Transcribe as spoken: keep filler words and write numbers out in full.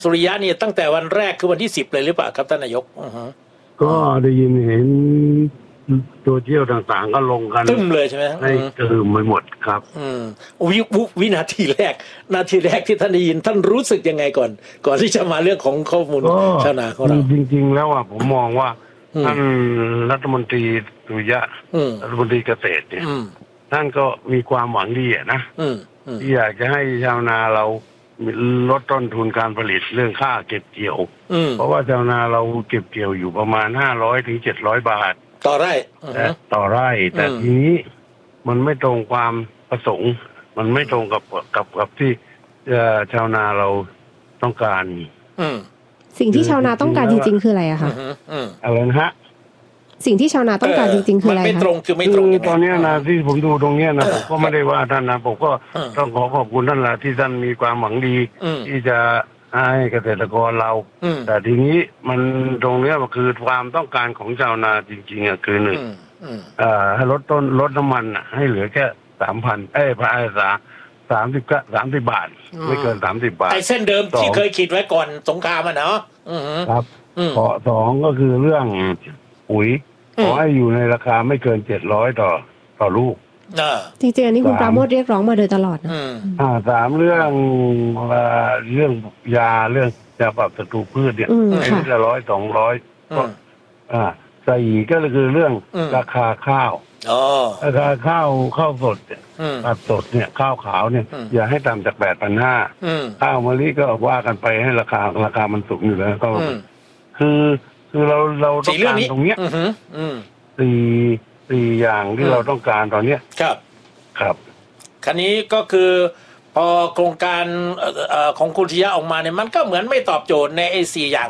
สุริยะเนี่ยตั้งแต่วันแรกคือวันที่สิบเลยหรือเปล่าครับท่านนายกก็ได้ยินเห็นโซเชียลต่างๆก็ลงกันตึ้มเลยใช่ไหมให้ตึมไปหมดครับอืมวิววินาทีแรกนาทีแรกที่ท่านได้ยินท่านรู้สึกยังไงก่อนก่อนที่จะมาเรื่องของข้อมูลชาวนาของเราจริงๆแล้วอ่ะผมมองว่าท่านรัฐมนตรีสุริยะรัฐมนตรีเกษตรเนี่ยท่านก็มีความหวังดีนะที่อยากจะให้ชาวนาเราลดต้นทุนการผลิตเรื่องค่าเก็บเกี่ยวเพราะว่าชาวนาเราเก็บเกี่ยวอยู่ประมาณห้าร้อยถึงเจ็ดร้อยบาทต่อไร่ต่อไร่แต่ทีนี้มันไม่ตรงความประสงค์มันไม่ตรงกับกับกับที่ชาวนาเราต้องการสิ่งที่ชาวนาต้องการจริงๆคืออะไรอะคะอะไรนะฮะสิ่งที่ชาวนาต้องการจริงๆคืออะไรคะไม่ตรงคือไม่ตรงตอนนี้นะที่ผมดูตรงนี้นะผมก็ไม่ได้ว่าท่านนะผมก็ต้องขอขอบคุณท่านละที่ท่านมีความหวังดีที่จะให้เกษตรกรเราแต่ทีนี้มันตรงนี้มันคือความต้องการของชาวนาจริงๆอ่ะคือหนึ่งให้ลดต้นลดน้ำมันให้เหลือแค่สามพันเอ้ยพายสาสามสิบก็สามสิบบาทไม่เกินสามสิบบาทไอ้เส้นเดิมที่เคยขีดไว้ก่อนสงครามอ่ะเนาะครับข้อสองก็คือเรื่องปุ๋ยขอให้อยู่ในราคาไม่เกินเจ็ดร้อยต่อต่อลูกจริงๆอันนี้คุณปราโมชเรียกร้องมาโดยตลอดนะอ่าสามเรื่องเรื่องยาเรื่องยาปรับศัตรูพืชเนี่ยให้ละร้อยสองร้อยก็อ่าสี่ก็คือเรื่องราคาข้าวราคาข้าวข้าวสดเนี่ยผัดสดเนี่ยข้าวขาวเนี่ยอย่าให้ต่ำจากแปดพันห้าข้าวมะลิก็ว่ากันไปให้ราคาราคามันสูงอยู่แล้วก็คือคือเราเราต้องการตรงเนี้ยสี่สี่อย่างที่เราต้องการตอนเนี้ยครับครับคราวนี้ก็คือพอโครงการของคุณสุริยะออกมาเนี่ยมันก็เหมือนไม่ตอบโจทย์ในไอ้สี่อย่าง